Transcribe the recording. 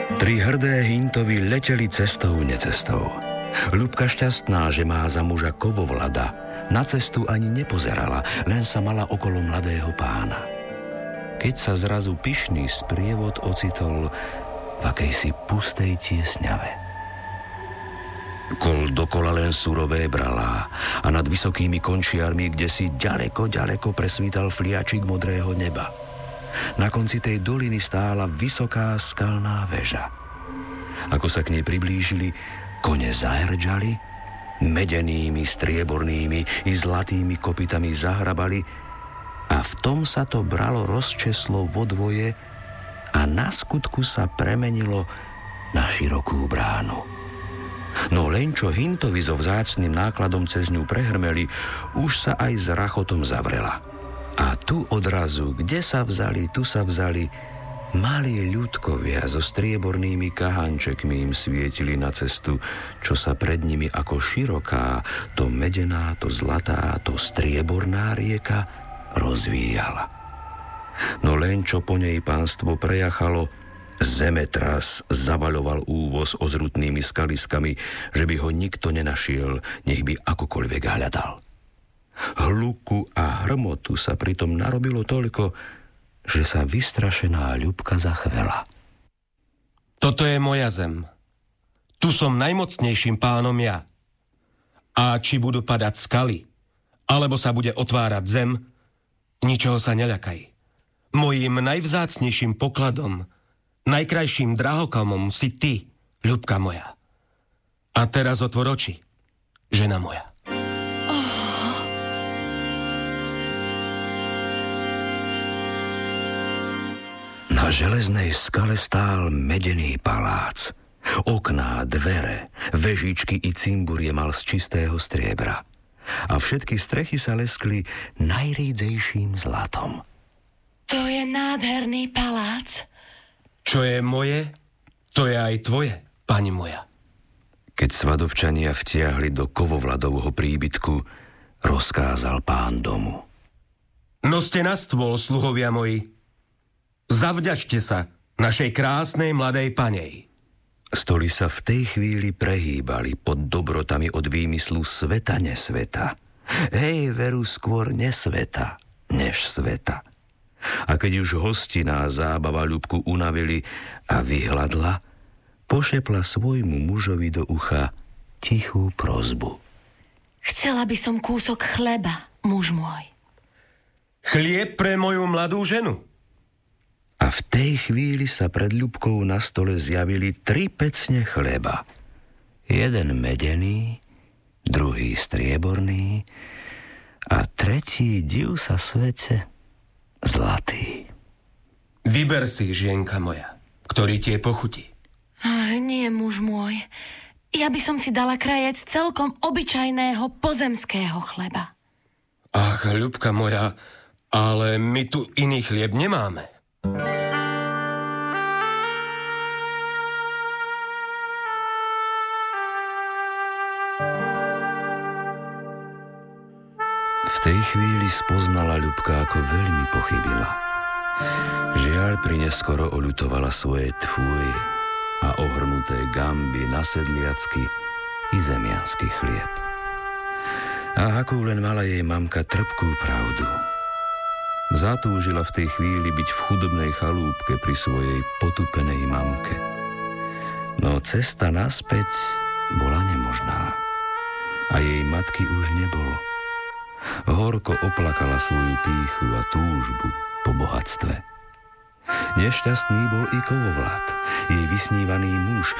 Tri hrdé Hintovy leteli cestou necestou. Ľubka šťastná, že má za muža kovovlada, na cestu ani nepozerala, len sa mala okolo mladého pána. Keď sa zrazu pyšný sprievod ocitol v akejsi pustej tiesňave. Kol dokola len surové bralá a nad vysokými končiarmi, kde si ďaleko, ďaleko presvítal fliačik modrého neba. Na konci tej doliny stála vysoká skalná väža. Ako sa k nej priblížili, kone zahrďali, medenými, striebornými i zlatými kopytami zahrabali a v tom sa to bralo rozčeslo vo dvoje a na skutku sa premenilo na širokú bránu. No len čo Hintovi so vzácnym nákladom cez ňu prehrmeli, už sa aj s rachotom zavrela. A tu odrazu, kde sa vzali, tu sa vzali, malí ľudkovia so striebornými kahančekmi im svietili na cestu, čo sa pred nimi ako široká, to medená, to zlatá, to strieborná rieka rozvíjala. No len čo po nej pánstvo prejachalo, zemetras zavaľoval úvoz ozrutnými skaliskami, že by ho nikto nenašiel, nech by akokoľvek hľadal. Hluku a hrmotu sa pritom narobilo toľko, že sa vystrašená Ľubka zachvela. Toto je moja zem. Tu som najmocnejším pánom ja. A či budú padať skaly, alebo sa bude otvárať zem, ničoho sa neľakaj. Mojím najvzácnejším pokladom, najkrajším drahokamom si ty, Ľubka moja. A teraz otvor oči, žena moja. Na železnej skale stál medený palác. Okná, dvere, vežičky i cimburie mal z čistého striebra. A všetky strechy sa leskli najrídzejším zlatom. To je nádherný palác. Čo je moje, to je aj tvoje, pani moja. Keď svadobčania vtiahli do kovovladovho príbytku, rozkázal pán domu. Noste na stôl, sluhovia moji. Zavďačte sa našej krásnej mladej panej. Stoly sa v tej chvíli prehýbali pod dobrotami od výmyslu sveta nesveta. Hej, veru skôr nesveta, než sveta. A keď už hostinná zábava Ľubku unavili a vyhladla, pošepla svojmu mužovi do ucha tichú prosbu. Chcela by som kúsok chleba, muž môj. Chlieb pre moju mladú ženu. A v tej chvíli sa pred Ľubkou na stole zjavili 3 pecne chleba. Jeden medený, druhý strieborný a tretí, div sa svete, zlatý. Vyber si, žienka moja, ktorý ti pochutí. Nie, muž môj. Ja by som si dala krajec celkom obyčajného pozemského chleba. Ach, Ľubka moja, ale my tu iný chlieb nemáme. V tej chvíli spoznala Ľubka, ako veľmi pochybila. Žiaľ, prineskoro oľutovala svoje tfúj a ohrnuté gamby na sedliacky i zemiansky chlieb. A akú len mala jej mamka trpkú pravdu. Zatúžila v tej chvíli byť v chudobnej chalúbke pri svojej potupenej mamke. No cesta naspäť bola nemožná. A jej matky už nebolo. Horko oplakala svoju pýchu a túžbu po bohatstve. Nešťastný bol i kovovlad, jej vysnívaný muž,